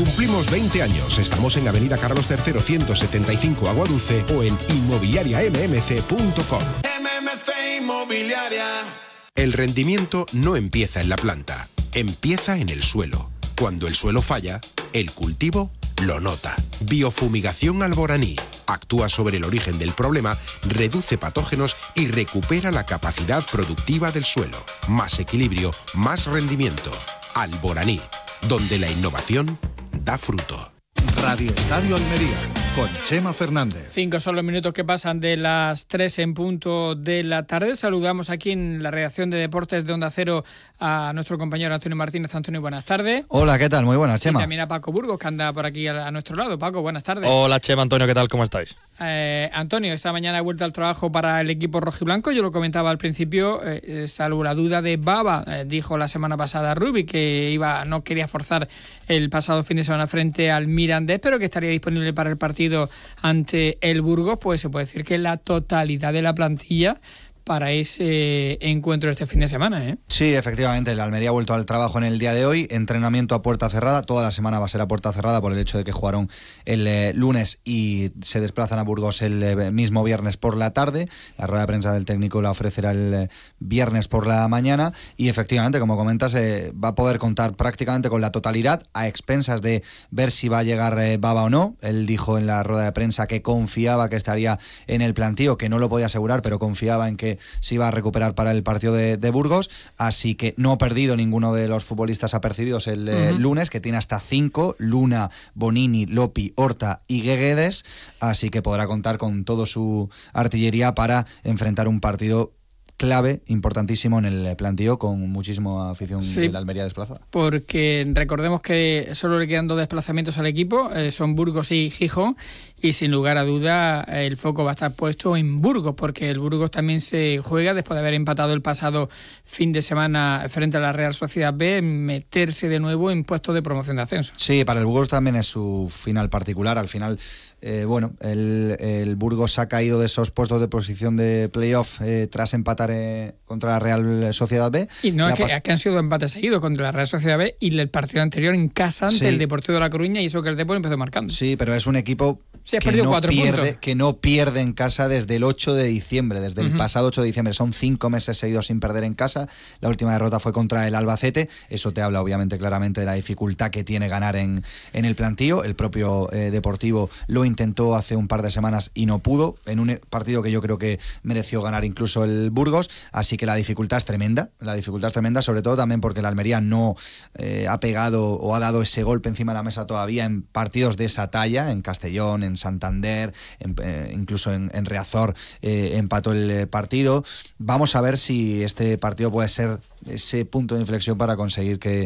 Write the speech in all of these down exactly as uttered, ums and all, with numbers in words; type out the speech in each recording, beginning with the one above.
Cumplimos veinte años. Estamos en Avenida Carlos tercero, ciento setenta y cinco, Agua Dulce, o en inmobiliaria m m c punto com. M M C Inmobiliaria. El rendimiento no empieza en la planta, empieza en el suelo. Cuando el suelo falla, el cultivo lo nota. Biofumigación Alboraní. Actúa sobre el origen del problema, reduce patógenos y recupera la capacidad productiva del suelo. Más equilibrio, más rendimiento. Alboraní, donde la innovación da fruto. Radio Estadio Almería, con Chema Fernández. Cinco son los minutos que pasan de las tres en punto de la tarde. Saludamos aquí en la redacción de Deportes de Onda Cero a nuestro compañero Antonio Martínez. Antonio, buenas tardes. Hola, ¿qué tal? Muy buenas, Chema. Y también a Paco Burgos, que anda por aquí a, a nuestro lado. Paco, buenas tardes. Hola, Chema, Antonio, ¿qué tal? ¿Cómo estáis? Eh, Antonio, esta mañana he vuelto al trabajo para el equipo rojiblanco. Yo lo comentaba al principio, eh, salvo la duda de Baba. Eh, dijo la semana pasada Rubi que iba, no quería forzar el pasado fin de semana frente al Mirandés, pero que estaría disponible para el partido ante el Burgos. Pues se puede decir que la totalidad de la plantilla para ese encuentro este fin de semana, ¿eh? Sí, efectivamente, el Almería ha vuelto al trabajo en el día de hoy, entrenamiento a puerta cerrada, toda la semana va a ser a puerta cerrada por el hecho de que jugaron el eh, lunes y se desplazan a Burgos el eh, mismo viernes por la tarde. La rueda de prensa del técnico la ofrecerá el eh, viernes por la mañana y efectivamente, como comentas, eh, va a poder contar prácticamente con la totalidad, a expensas de ver si va a llegar eh, Baba o no. Él dijo en la rueda de prensa que confiaba que estaría en el plantío, que no lo podía asegurar, pero confiaba en que se iba a recuperar para el partido de, de Burgos, así que no ha perdido ninguno de los futbolistas apercibidos el uh-huh. eh, lunes, que tiene hasta cinco: Luna, Bonini, Lopi, Horta y Gueguedes, así que podrá contar con toda su artillería para enfrentar un partido clave, importantísimo en el plantío, con muchísima afición sí, de la Almería desplazada. Porque recordemos que solo le quedan dos desplazamientos al equipo, eh, son Burgos y Gijón, y sin lugar a duda el foco va a estar puesto en Burgos, porque el Burgos también se juega, después de haber empatado el pasado fin de semana frente a la Real Sociedad B, meterse de nuevo en puestos de promoción de ascenso. Sí, para el Burgos también es su final particular. Al final, eh, bueno, el, el Burgos ha caído de esos puestos de posición de playoff eh, tras empatar eh, contra la Real Sociedad B. Y no, es que, pas- es que han sido empates seguidos contra la Real Sociedad B y el partido anterior en casa ante sí. el Deportivo de La Coruña, y eso que el Depor empezó marcando. Sí, pero es un equipo sí, que, no pierde, que no pierde en casa desde el ocho de diciembre, desde el uh-huh. pasado ocho de diciembre. Son cinco meses seguidos sin perder en casa. La última derrota fue contra el Albacete. Eso te habla obviamente claramente de la dificultad que tiene ganar en, en el plantío. El propio eh, Deportivo lo intentó hace un par de semanas y no pudo, en un partido que yo creo que mereció ganar incluso el Burgos, así que la dificultad es tremenda, la dificultad es tremenda, sobre todo también porque la Almería no eh, ha pegado o ha dado ese golpe encima de la mesa todavía en partidos de esa talla, en Castellón, en Santander, en, eh, incluso en, en Riazor eh, empató el eh, partido. Vamos a ver si este partido puede ser ese punto de inflexión para conseguir que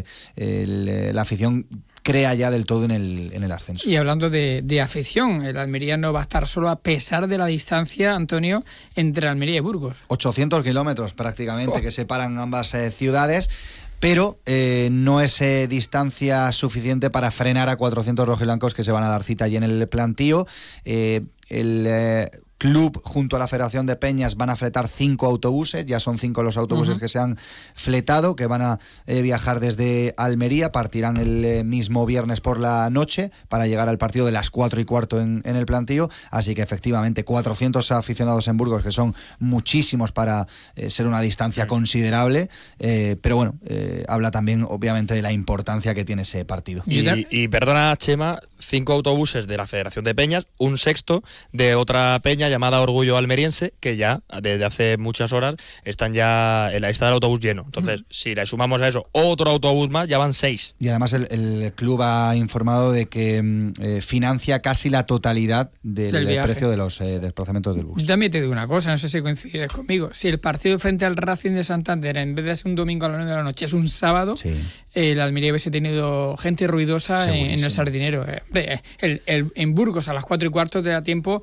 el, la afición crea ya del todo en el, en el ascenso. Y hablando de, de afición, el Almería no va a estar solo, a pesar de la distancia, Antonio, entre Almería y Burgos. ochocientos kilómetros prácticamente oh. que separan ambas eh, ciudades, pero eh, no es eh, distancia suficiente para frenar a cuatrocientos rojiblancos que se van a dar cita allí en el plantío. Eh, el eh, club junto a la Federación de Peñas van a fletar cinco autobuses, ya son cinco los autobuses uh-huh. que se han fletado, que van a eh, viajar desde Almería, partirán el eh, mismo viernes por la noche para llegar al partido de las cuatro y cuarto en, en el plantío, así que efectivamente cuatrocientos aficionados en Burgos, que son muchísimos para eh, ser una distancia uh-huh. considerable, eh, pero bueno, eh, habla también obviamente de la importancia que tiene ese partido. Y, y perdona, Chema, cinco autobuses de la Federación de Peñas, un sexto de otra peña llamada Orgullo Almeriense, que ya desde hace muchas horas están ya está el autobús lleno. Entonces, mm. si le sumamos a eso otro autobús más, ya van seis. Y además el, el club ha informado de que eh, financia casi la totalidad del, del precio de los eh, desplazamientos del bus. Yo también te digo una cosa, no sé si coincides conmigo. Si el partido frente al Racing de Santander, en vez de ser un domingo a las nueve de la noche, es un sábado, sí. el Almería hubiese tenido gente ruidosa en, en el Sardinero. Eh, el, el, en Burgos a las cuatro y cuarto te da tiempo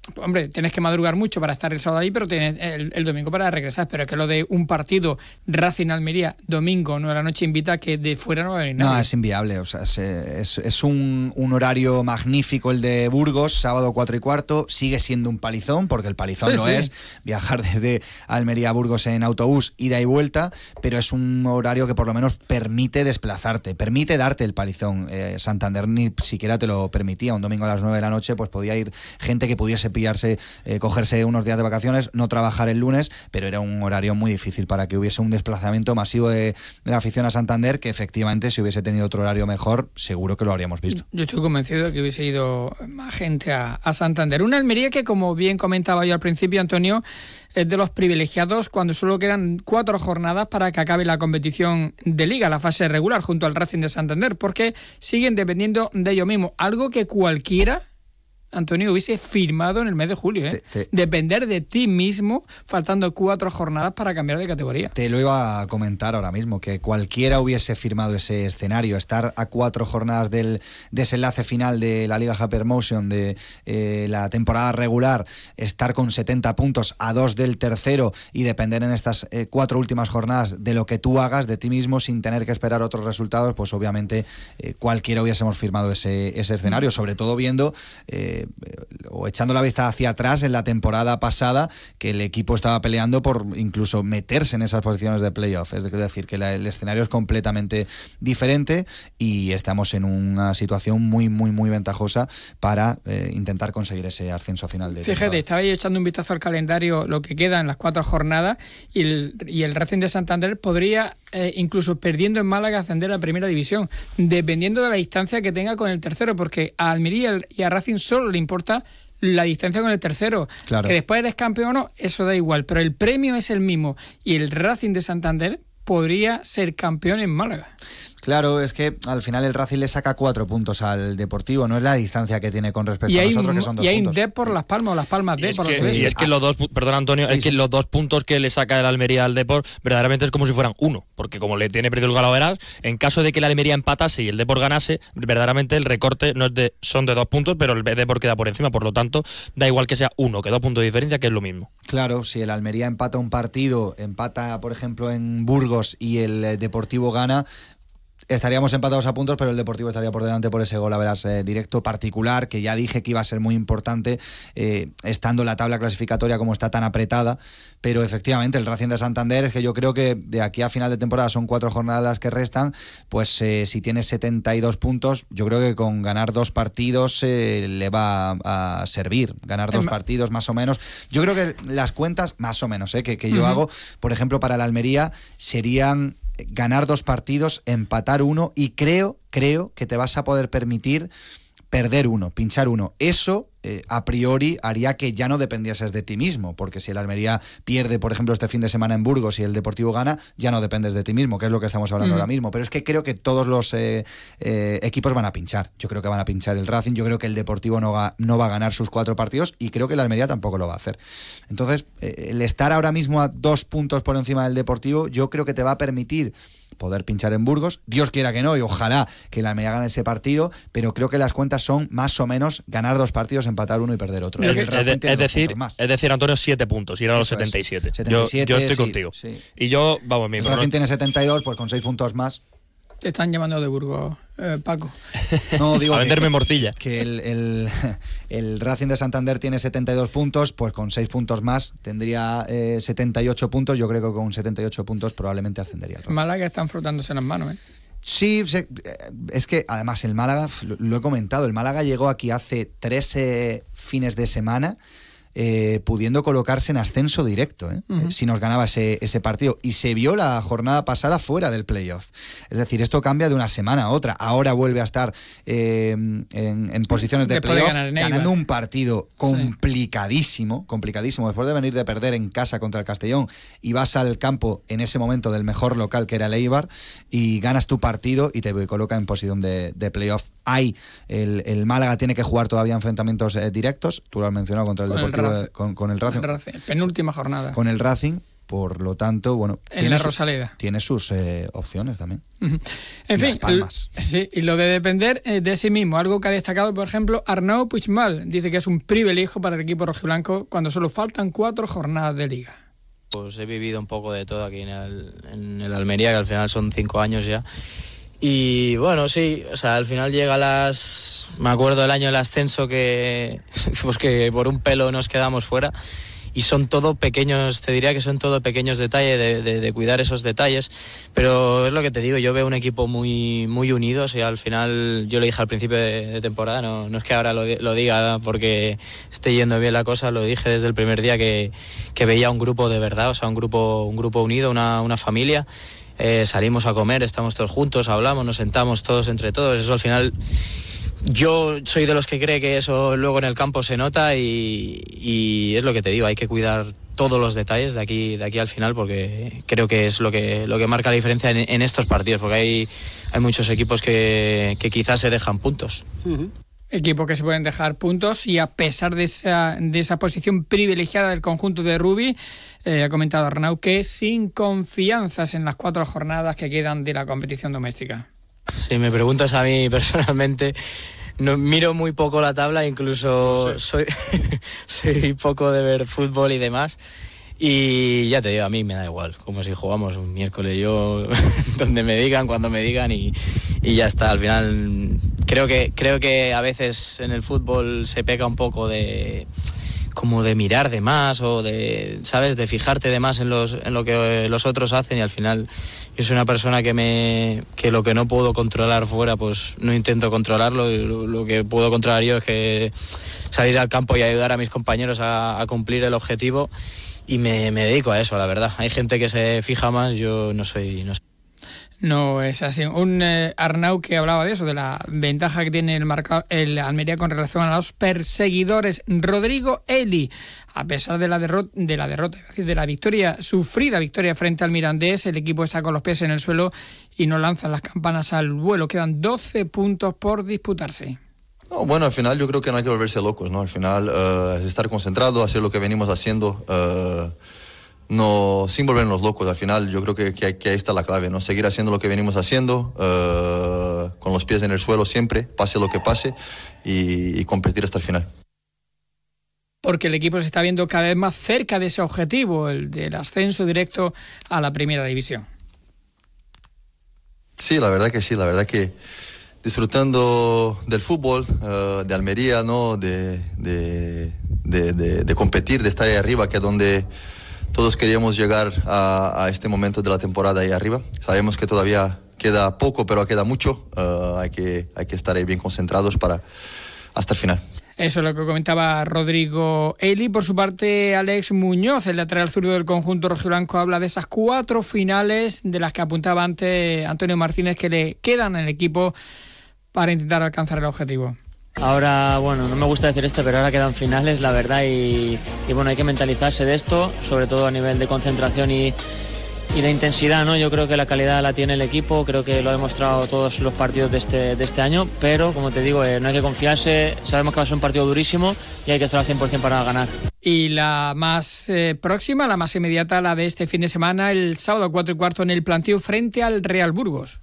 hombre, tienes que madrugar mucho para estar el sábado ahí, pero tienes el, el domingo para regresar. Pero es que lo de un partido Racing-Almería, domingo, nueve de la noche, invita a que de fuera no va a venir nadie. No, es inviable. O sea, es, es, es un, un horario magnífico el de Burgos, sábado cuatro y cuarto. Sigue siendo un palizón, porque el palizón sí, lo sí. es. Viajar desde Almería a Burgos en autobús, ida y vuelta, pero es un horario que por lo menos permite desplazarte, permite darte el palizón. Eh, Santander ni siquiera te lo permitía. Un domingo a las nueve de la noche, pues podía ir gente que pudiese pillarse, eh, cogerse unos días de vacaciones, no trabajar el lunes, pero era un horario muy difícil para que hubiese un desplazamiento masivo de, de la afición a Santander, que efectivamente si hubiese tenido otro horario mejor, seguro que lo habríamos visto. Yo estoy convencido de que hubiese ido más gente a, a Santander. Una Almería que, como bien comentaba yo al principio, Antonio, es de los privilegiados cuando solo quedan cuatro jornadas para que acabe la competición de Liga, la fase regular, junto al Racing de Santander, porque siguen dependiendo de ellos mismos, algo que cualquiera, Antonio, hubiese firmado en el mes de julio, ¿eh? Te, te, Depender de ti mismo, faltando cuatro jornadas para cambiar de categoría. Te lo iba a comentar ahora mismo, que cualquiera hubiese firmado ese escenario, estar a cuatro jornadas del desenlace final de la Liga Hypermotion de eh, la temporada regular, estar con setenta puntos a dos del tercero y depender en estas eh, cuatro últimas jornadas de lo que tú hagas, de ti mismo, sin tener que esperar otros resultados, pues obviamente eh, cualquiera hubiésemos firmado ese, ese escenario, sobre todo viendo... Eh, o echando la vista hacia atrás en la temporada pasada, que el equipo estaba peleando por incluso meterse en esas posiciones de playoff. Es decir, que la, el escenario es completamente diferente y estamos en una situación muy, muy, muy ventajosa para eh, intentar conseguir ese ascenso final de Fíjate, temporada. estaba yo echando un vistazo al calendario, lo que queda en las cuatro jornadas, y el, y el Racing de Santander podría, eh, incluso perdiendo en Málaga, ascender a Primera División, dependiendo de la distancia que tenga con el tercero, porque a Almería y a Racing solo le importa la distancia con el tercero. Claro. Que después eres campeón o no, eso da igual, pero el premio es el mismo, y el Racing de Santander podría ser campeón en Málaga. Claro, es que al final el Racing le saca cuatro puntos al Deportivo, no es la distancia que tiene con respecto y a hay, nosotros, que son dos y hay puntos. Y hay Depor Las Palmas o Las Palmas Depor. Y, es que, y es que los dos, perdón Antonio, sí, es que sí. los dos puntos que le saca el Almería al Depor verdaderamente es como si fueran uno, porque como le tiene perdido el Galaveras, en caso de que el Almería empatase y el Depor ganase, verdaderamente el recorte no es de, son de dos puntos, pero el Depor queda por encima, por lo tanto, da igual que sea uno, que dos puntos de diferencia, que es lo mismo. Claro, si el Almería empata un partido, empata por ejemplo en Burgos y el Deportivo gana, estaríamos empatados a puntos, pero el Deportivo estaría por delante por ese gol a veras eh, directo particular, que ya dije que iba a ser muy importante, eh, estando la tabla clasificatoria como está tan apretada, pero efectivamente el Racing de Santander, es que yo creo que de aquí a final de temporada son cuatro jornadas las que restan, pues eh, si tiene setenta y dos puntos, yo creo que con ganar dos partidos eh, le va a, a servir, ganar dos partidos más o menos. Yo creo que las cuentas, más o menos, eh, que, que yo uh-huh. hago, por ejemplo, para el Almería, serían ganar dos partidos, empatar uno y creo, creo que te vas a poder permitir perder uno, pinchar uno. Eso, eh, a priori, haría que ya no dependieses de ti mismo, porque si el Almería pierde, por ejemplo, este fin de semana en Burgos y el Deportivo gana, ya no dependes de ti mismo, que es lo que estamos hablando mm. ahora mismo. Pero es que creo que todos los eh, eh, equipos van a pinchar. Yo creo que van a pinchar el Racing, yo creo que el Deportivo no va, no va a ganar sus cuatro partidos y creo que el Almería tampoco lo va a hacer. Entonces, eh, el estar ahora mismo a dos puntos por encima del Deportivo, yo creo que te va a permitir poder pinchar en Burgos, Dios quiera que no, y ojalá que la Almería gane ese partido, pero creo que las cuentas son más o menos ganar dos partidos, empatar uno y perder otro. Es, es, de, es decir, es decir, setenta y siete puntos, ir a los setenta y siete. setenta y siete yo, yo estoy sí, contigo. Sí. Y yo, vamos, mi el Racing tiene setenta y dos, pues con seis puntos más. Te están llamando de Burgos, eh, Paco. No, digo a venderme que, morcilla. Que el, el, el Racing de Santander tiene setenta y dos puntos, pues con seis puntos más tendría eh, setenta y ocho puntos. Yo creo que con setenta y ocho puntos probablemente ascendería. En Málaga están frotándose las manos, ¿eh? Sí, es que además el Málaga, lo he comentado, el Málaga llegó aquí hace trece fines de semana Eh, pudiendo colocarse en ascenso directo, ¿eh? Uh-huh. si nos ganaba ese, ese partido, y se vio la jornada pasada fuera del playoff. Es decir, esto cambia de una semana a otra. Ahora vuelve a estar eh, en, en posiciones de después playoff, de ganando un partido complicadísimo, sí. complicadísimo, después de venir de perder en casa contra el Castellón, y vas al campo en ese momento del mejor local, que era el Eibar, y ganas tu partido y te coloca en posición de, de playoff. Hay, el, el Málaga tiene que jugar todavía enfrentamientos eh, directos, tú lo has mencionado, contra el con Deportivo, el con, con el Racing. el Racing. Penúltima jornada. Con el Racing. Por lo tanto, bueno, en tiene, la su, Rosaleda. tiene sus eh, opciones también. Uh-huh. En y fin, Las Palmas. L- sí, y lo de depender eh, de sí mismo, algo que ha destacado, por ejemplo, Arnau Puigmal, dice que es un privilegio para el equipo rojiblanco cuando solo faltan cuatro jornadas de liga. Pues he vivido un poco de todo aquí en el, en el Almería, que al final son cinco años ya. Y bueno, sí, o sea, al final llega las... Me acuerdo del año del ascenso que, pues que por un pelo nos quedamos fuera. Y son todo pequeños, te diría que son todo pequeños detalles, de, de, de cuidar esos detalles. Pero es lo que te digo, yo veo un equipo muy, muy unido. O sea, al final, yo lo dije al principio de, de temporada, no, no es que ahora lo, lo diga porque esté yendo bien la cosa, lo dije desde el primer día que, que veía un grupo de verdad, o sea, un grupo, un grupo unido, una, una familia. Eh, salimos a comer, estamos todos juntos, hablamos, nos sentamos todos entre todos. Eso al final, yo soy de los que cree que eso luego en el campo se nota y, y es lo que te digo, hay que cuidar todos los detalles de aquí, de aquí al final, porque creo que es lo que, lo que marca la diferencia en, en estos partidos, porque hay, hay muchos equipos que, que quizás se dejan puntos. Uh-huh. Equipos que se pueden dejar puntos y a pesar de esa, de esa posición privilegiada del conjunto de Rubí, eh, ha comentado Arnau que sin confianzas en las cuatro jornadas que quedan de la competición doméstica. Si me preguntas a mí personalmente, no, miro muy poco la tabla, incluso sí. soy, soy poco de ver fútbol y demás. Y ya te digo, a mí me da igual, como si jugamos un miércoles, yo donde me digan, cuando me digan y, y ya está. Al final creo que, creo que a veces en el fútbol se peca un poco de como de mirar de más o de, ¿sabes?, de fijarte de más en los en lo que los otros hacen, y al final yo soy una persona que me que lo que no puedo controlar fuera, pues no intento controlarlo, y lo, lo que puedo controlar yo es que salir al campo y ayudar a mis compañeros a, a cumplir el objetivo. Y me, me dedico a eso, la verdad. Hay gente que se fija más, yo no soy... No, soy. no es así. Un eh, Arnau que hablaba de eso, de la ventaja que tiene el, marcador, el Almería con relación a los perseguidores. Rodrigo Eli, a pesar de la derrota, de la derrota, es decir, de la victoria, sufrida victoria frente al Mirandés, el equipo está con los pies en el suelo y no lanzan las campanas al vuelo. Quedan doce puntos por disputarse. No, bueno, al final yo creo que no hay que volverse locos, ¿no? Al final uh, es estar concentrado, hacer lo que venimos haciendo, uh, no, sin volvernos locos. Al final yo creo que, que, que ahí está la clave, ¿no? Seguir haciendo lo que venimos haciendo, uh, con los pies en el suelo siempre, pase lo que pase, y, y competir hasta el final. Porque el equipo se está viendo cada vez más cerca de ese objetivo, el del ascenso directo a la primera división. Sí, la verdad que sí, la verdad que disfrutando del fútbol, uh, de Almería, ¿no? De, de, de, de, de competir, de estar ahí arriba, que es donde todos queríamos llegar a, a este momento de la temporada ahí arriba. Sabemos que todavía queda poco, pero queda mucho. Uh, hay que, hay que estar ahí bien concentrados para hasta el final. Eso es lo que comentaba Rodrigo Eli. Por su parte, Alex Muñoz, el lateral zurdo del conjunto rojiblanco, habla de esas cuatro finales de las que apuntaba antes Antonio Martínez que le quedan en el equipo para intentar alcanzar el objetivo. Ahora, bueno, no me gusta decir esto, pero ahora quedan finales, la verdad, y, y bueno, hay que mentalizarse de esto, sobre todo a nivel de concentración y, y de intensidad, ¿no? Yo creo que la calidad la tiene el equipo, creo que lo ha demostrado todos los partidos de este, de este año, pero como te digo, eh, no hay que confiarse, sabemos que va a ser un partido durísimo y hay que estar al cien por ciento para ganar. Y la más eh, próxima, la más inmediata, la de este fin de semana, el sábado cuatro y cuarto en el Plantío frente al Real Burgos.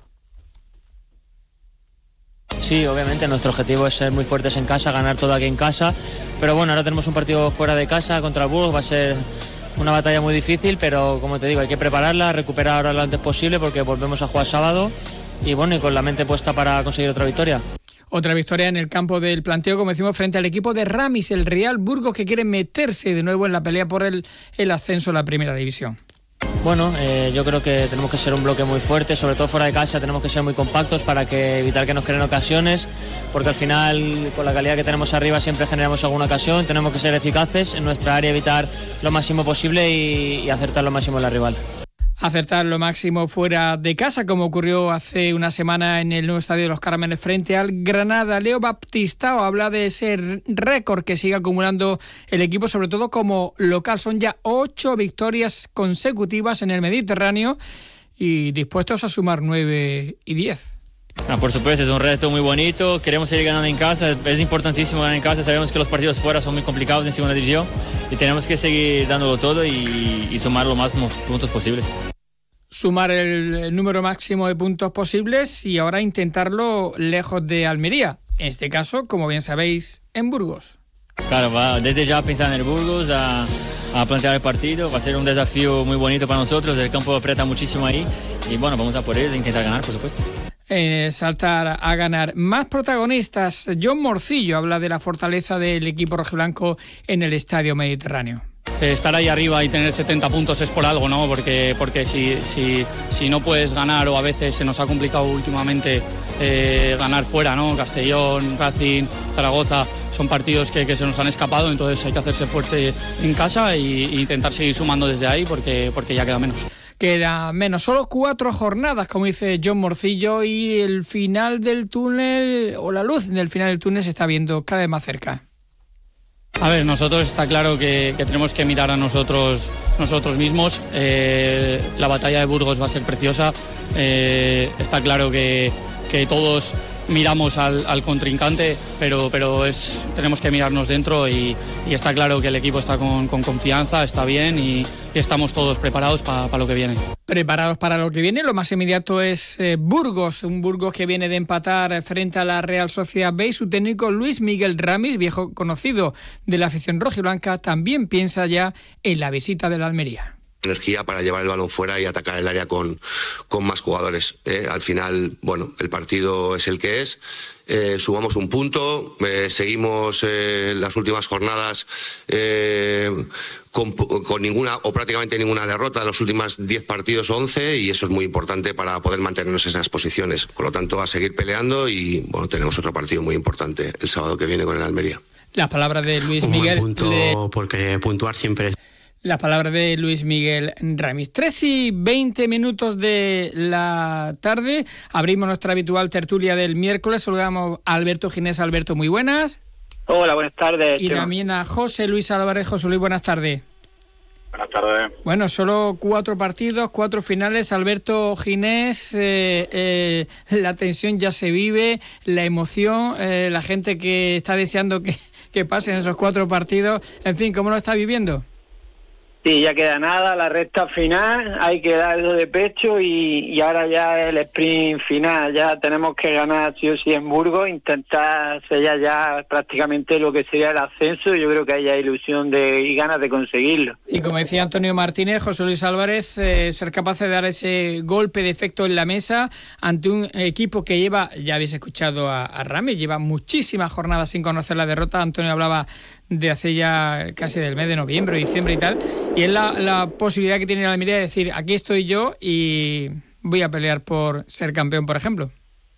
Sí, obviamente nuestro objetivo es ser muy fuertes en casa, ganar todo aquí en casa, pero bueno, ahora tenemos un partido fuera de casa contra el Burgos, va a ser una batalla muy difícil, pero como te digo, hay que prepararla, recuperar ahora lo antes posible porque volvemos a jugar sábado y bueno, y con la mente puesta para conseguir otra victoria. Otra victoria en el campo del Planteo, como decimos, frente al equipo de Ramis, el Real Burgos, que quiere meterse de nuevo en la pelea por el, el ascenso a la primera división. Bueno, eh, yo creo que tenemos que ser un bloque muy fuerte, sobre todo fuera de casa tenemos que ser muy compactos para que evitar que nos creen ocasiones, porque al final con la calidad que tenemos arriba siempre generamos alguna ocasión, tenemos que ser eficaces en nuestra área, evitar lo máximo posible y, y acertar lo máximo en la rival. Acertar lo máximo fuera de casa, como ocurrió hace una semana en el nuevo estadio de los Cármenes frente al Granada. Leo Baptistao habla de ese récord que sigue acumulando el equipo, sobre todo como local. Son ya ocho victorias consecutivas en el Mediterráneo y dispuestos a sumar nueve y diez. Ah, por supuesto, es un reto muy bonito, queremos seguir ganando en casa, es importantísimo ganar en casa, sabemos que los partidos fuera son muy complicados en segunda división y tenemos que seguir dándolo todo y, y sumar los máximos puntos posibles. Sumar el número máximo de puntos posibles y ahora intentarlo lejos de Almería, en este caso, como bien sabéis, en Burgos. Claro, va desde ya pensar en el Burgos, a, a plantear el partido, va a ser un desafío muy bonito para nosotros, el campo aprieta muchísimo ahí y bueno, vamos a por ello e intentar ganar, por supuesto. Eh, saltar a ganar. Más protagonistas. John Morcillo habla de la fortaleza del equipo rojiblanco en el Estadio Mediterráneo. Estar ahí arriba y tener setenta puntos es por algo, ¿no? Porque, porque si, si, si no puedes ganar, o a veces se nos ha complicado últimamente eh, ganar fuera, ¿no? Castellón, Racing, Zaragoza, son partidos que, que se nos han escapado, entonces hay que hacerse fuerte en casa e intentar seguir sumando desde ahí porque, porque ya queda menos. Queda menos, solo cuatro jornadas, como dice John Morcillo, y el final del túnel, o la luz del final del túnel, se está viendo cada vez más cerca. A ver, nosotros está claro que, que tenemos que mirar a nosotros, nosotros mismos. Eh, la batalla de Burgos va a ser preciosa. Eh, está claro que, que todos miramos al, al contrincante, pero, pero es, tenemos que mirarnos dentro y, y está claro que el equipo está con, con confianza, está bien y, y estamos todos preparados para pa lo que viene. Preparados para lo que viene. Lo más inmediato es eh, Burgos, un Burgos que viene de empatar frente a la Real Sociedad B y su técnico Luis Miguel Ramis, viejo conocido de la afición rojiblanca, también piensa ya en la visita de la Almería. Energía para llevar el balón fuera y atacar el área con, con más jugadores. Eh, al final, bueno, el partido es el que es. Eh, sumamos un punto, eh, seguimos eh, las últimas jornadas eh, con, con ninguna o prácticamente ninguna derrota de los últimos diez partidos o once, y eso es muy importante para poder mantenernos en esas posiciones. Por lo tanto, a seguir peleando y bueno, tenemos otro partido muy importante el sábado que viene con el Almería. Las palabras de Luis un Miguel. Buen punto, le... porque puntuar siempre es... Las palabras de Luis Miguel Ramis. tres y veinte minutos de la tarde. Abrimos nuestra habitual tertulia del miércoles. Saludamos a Alberto Ginés. Alberto, muy buenas. Hola, buenas tardes. Y también a José Luis Álvarez. José Luis, buenas tardes. Buenas tardes. Bueno, solo cuatro partidos, cuatro finales. Alberto Ginés, eh, eh, la tensión ya se vive, la emoción, eh, la gente que está deseando que, que pasen esos cuatro partidos. En fin, ¿cómo lo está viviendo? Sí, ya queda nada, la recta final, hay que darlo de pecho y, y ahora ya el sprint final, ya tenemos que ganar sí o sí en Burgos, intentar sellar ya prácticamente lo que sería el ascenso. Yo creo que hay ya ilusión de, y ganas de conseguirlo. Y como decía Antonio Martínez, José Luis Álvarez, eh, ser capaz de dar ese golpe de efecto en la mesa ante un equipo que lleva, ya habéis escuchado a, a Ramis, lleva muchísimas jornadas sin conocer la derrota. Antonio hablaba de hace ya casi del mes de noviembre, diciembre y tal, y es la, la posibilidad que tiene la Almería de decir, aquí estoy yo y voy a pelear por ser campeón, por ejemplo.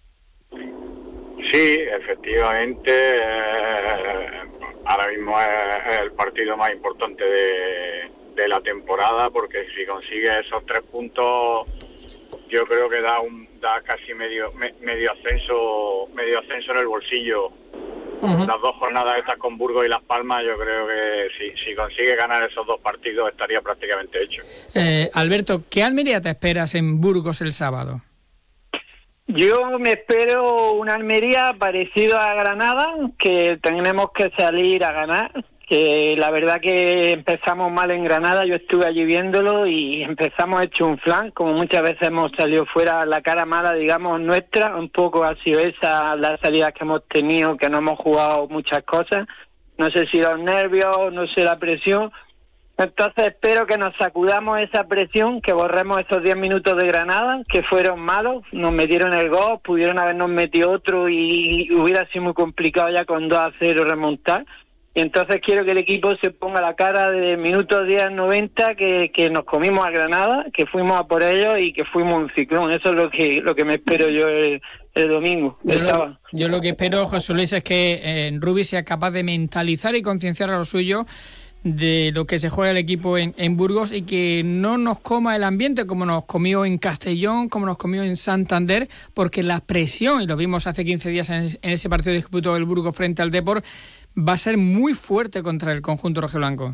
Sí, efectivamente, eh, ahora mismo es el partido más importante de, de la temporada, porque si consigue esos tres puntos, yo creo que da un da casi medio me, medio ascenso medio ascenso en el bolsillo. Uh-huh. Las dos jornadas estas con Burgos y Las Palmas, yo creo que si, si consigue ganar esos dos partidos estaría prácticamente hecho. Eh, Alberto, ¿qué Almería te esperas en Burgos el sábado? Yo me espero una Almería parecido a Granada, que tenemos que salir a ganar, que la verdad que empezamos mal en Granada, yo estuve allí viéndolo y empezamos hecho un flan, como muchas veces hemos salido fuera, la cara mala, digamos, nuestra, un poco ha sido esa las salidas que hemos tenido, que no hemos jugado muchas cosas, no sé si los nervios, no sé la presión, entonces espero que nos sacudamos esa presión, que borremos esos diez minutos de Granada, que fueron malos, nos metieron el gol, pudieron habernos metido otro y hubiera sido muy complicado ya con dos a cero remontar. Y entonces quiero que el equipo se ponga la cara de minutos diez a noventa que, que nos comimos a Granada, que fuimos a por ellos y que fuimos un ciclón. Eso es lo que lo que me espero yo el, el domingo. Yo lo, yo lo que espero, José Luis, es que eh, Rubi sea capaz de mentalizar y concienciar a lo suyo de lo que se juega el equipo en, en Burgos y que no nos coma el ambiente como nos comió en Castellón, como nos comió en Santander, porque la presión, y lo vimos hace quince días en, en ese partido disputado del Burgos frente al Depor, va a ser muy fuerte contra el conjunto rojiblanco.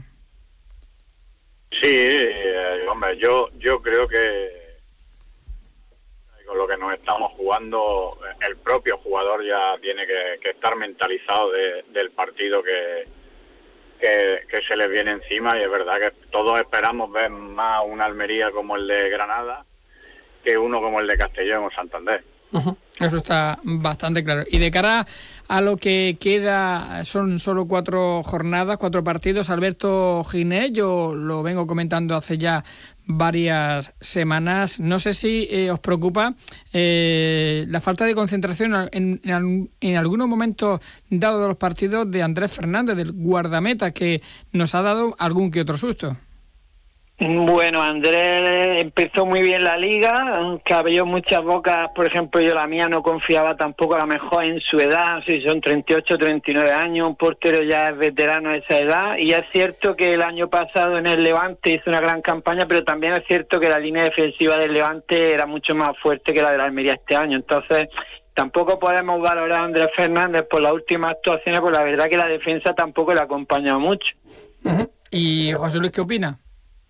Sí, eh, hombre, yo yo creo que con lo que nos estamos jugando, el propio jugador ya tiene que, que estar mentalizado de, del partido que, que, que se les viene encima, y es verdad que todos esperamos ver más una Almería como el de Granada que uno como el de Castellón o Santander. Uh-huh. Eso está bastante claro. Y de cara a lo que queda, son solo cuatro jornadas, cuatro partidos. Alberto Ginés, yo lo vengo comentando hace ya varias semanas. No sé si eh, os preocupa eh, la falta de concentración en, en, en algunos momentos dados de los partidos de Andrés Fernández, del guardameta, que nos ha dado algún que otro susto. Bueno, Andrés empezó muy bien la liga, aunque abrió muchas bocas. Por ejemplo, yo la mía no confiaba tampoco a lo mejor en su edad, si son treinta y ocho, treinta y nueve años, un portero ya es veterano a esa edad, y es cierto que el año pasado en el Levante hizo una gran campaña, pero también es cierto que la línea defensiva del Levante era mucho más fuerte que la de la Almería este año. Entonces tampoco podemos valorar a Andrés Fernández por las últimas actuaciones, porque la verdad que la defensa tampoco le ha acompañado mucho. Uh-huh. ¿Y José Luis qué opina?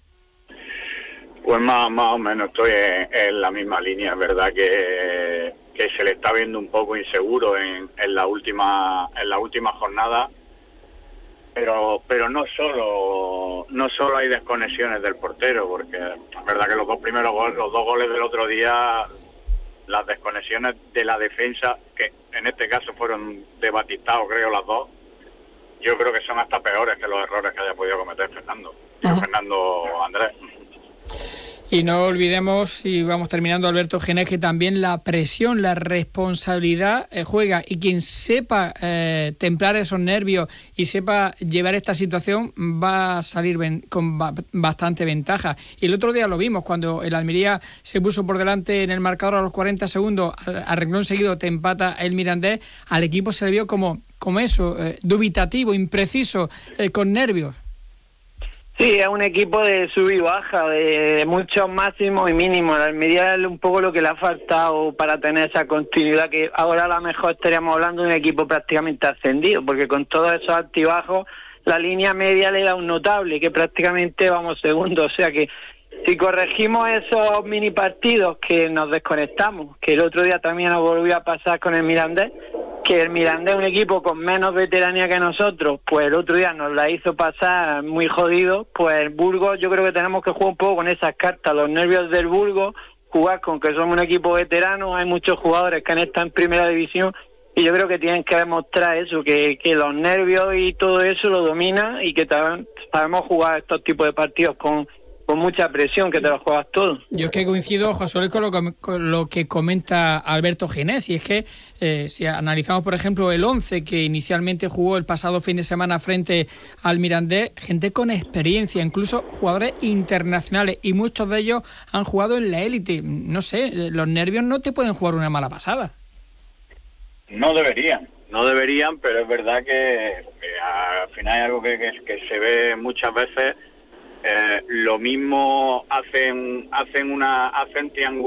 Pues más, más o menos estoy en, en la misma línea. Es verdad que, que se le está viendo un poco inseguro en, en la última en la última jornada, pero pero no solo no solo hay desconexiones del portero, porque es verdad que los dos primeros goles, los dos goles del otro día, las desconexiones de la defensa, que en este caso fueron de Batistao, creo, las dos, yo creo que son hasta peores que los errores que haya podido cometer Fernando, uh-huh. Fernando Andrés. Y no olvidemos, y vamos terminando, Alberto Ginés, que también la presión, la responsabilidad eh, juega, y quien sepa eh, templar esos nervios y sepa llevar esta situación va a salir ben, con ba- bastante ventaja. Y el otro día lo vimos, cuando el Almería se puso por delante en el marcador a los cuarenta segundos, al, al renglón seguido te empata el Mirandés, al equipo se le vio como, como eso, eh, dubitativo, impreciso, eh, con nervios. Sí, es un equipo de sub y baja, de, de muchos máximos y mínimos. La Almería es un poco lo que le ha faltado para tener esa continuidad, que ahora a lo mejor estaríamos hablando de un equipo prácticamente ascendido, porque con todos esos altibajos la línea media le da un notable, que prácticamente vamos segundo. O sea que si corregimos esos mini partidos que nos desconectamos, que el otro día también nos volvió a pasar con el Mirandés, que el Mirandés es un equipo con menos veteranía que nosotros, pues el otro día nos la hizo pasar muy jodido. Pues el Burgos, yo creo que tenemos que jugar un poco con esas cartas, los nervios del Burgos, jugar con que somos un equipo veterano, hay muchos jugadores que han estado en primera división, y yo creo que tienen que demostrar eso, que, que los nervios y todo eso lo dominan, y que también sabemos jugar estos tipos de partidos con con mucha presión, que te lo juegas todo. Yo es que coincido, José Luis, con lo, con lo que comenta Alberto Ginés, y es que eh, si analizamos, por ejemplo, el once que inicialmente jugó el pasado fin de semana frente al Mirandés, gente con experiencia, incluso jugadores internacionales, y muchos de ellos han jugado en la élite. No sé, los nervios no te pueden jugar una mala pasada. No deberían, no deberían, pero es verdad que, que al final hay algo que, que, que se ve muchas veces. Eh, lo mismo hacen hacen una hacen triangulación